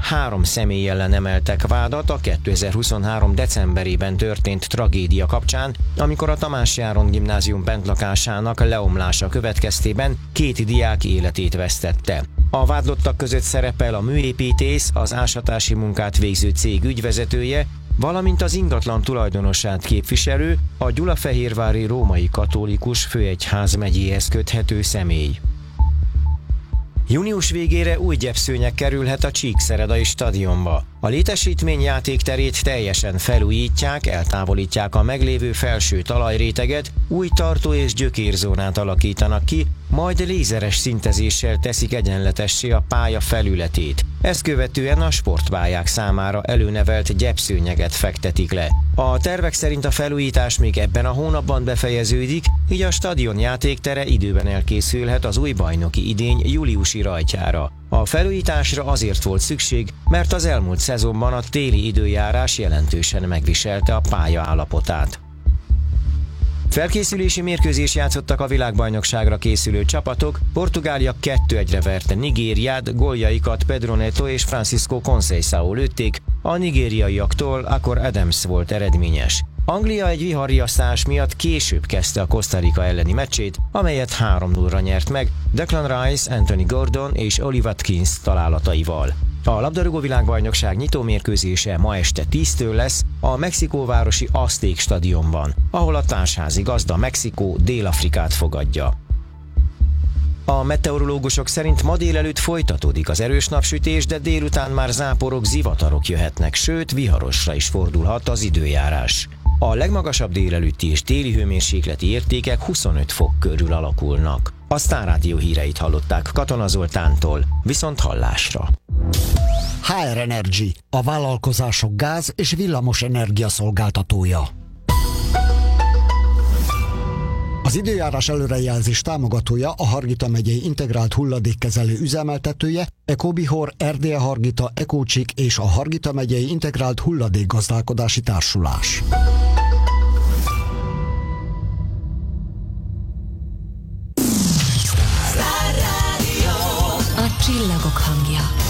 3 személy ellen emeltek vádat a 2023. decemberében történt tragédia kapcsán, amikor a Tamás Járon Gimnázium bentlakásának leomlása következtében 2 diák életét vesztette. A vádlottak között szerepel a műépítész, az ásatási munkát végző cég ügyvezetője, valamint az ingatlan tulajdonosát képviselő, a Gyulafehérvári Római Katolikus Főegyházmegyéhez köthető személy. Június végére új gyepszőnyeg kerülhet a Csíkszeredai stadionba. A létesítmény játékterét teljesen felújítják, eltávolítják a meglévő felső talajréteget, új tartó- és gyökérzónát alakítanak ki, majd lézeres szintezéssel teszik egyenletessé a pálya felületét. Ezt követően a sportpályák számára előnevelt gyepszőnyeget fektetik le. A tervek szerint a felújítás még ebben a hónapban befejeződik, így a stadion játéktere időben elkészülhet az új bajnoki idény júliusi rajtjára. A felújításra azért volt szükség, mert az elmúlt szezonban a téli időjárás jelentősen megviselte a pálya állapotát. Felkészülési mérkőzést játszottak a világbajnokságra készülő csapatok, Portugália 2-1-re verte Nigériát, góljaikat Pedro Neto és Francisco Conceição lőtték, a nigériaiaktól Akor Adams volt eredményes. Anglia egy viharriasztás miatt később kezdte a Costa Rica elleni meccsét, amelyet 3-0-ra nyert meg Declan Rice, Anthony Gordon és Oli Watkins találataival. A labdarúgó világbajnokság nyitómérkőzése ma este 10-től lesz a mexikóvárosi Azték stadionban, ahol a társházi gazda Mexikó Dél-Afrikát fogadja. A meteorológusok szerint ma délelőtt folytatódik az erős napsütés, de délután már záporok, zivatarok jöhetnek, sőt viharosra is fordulhat az időjárás. A legmagasabb délelőtti és téli hőmérsékleti értékek 25 fok körül alakulnak. A Sztár Rádió híreit hallották Katona Zoltántól, viszont hallásra. HR Energy, a vállalkozások gáz- és villamos energia szolgáltatója. Az időjárás előrejelzés támogatója a Hargita megyei integrált hulladékkezelő üzemeltetője, Ecobihor, Erdélye Hargita, Ecócsik és a Hargita megyei integrált hulladékgazdálkodási társulás. A csillagok hangja.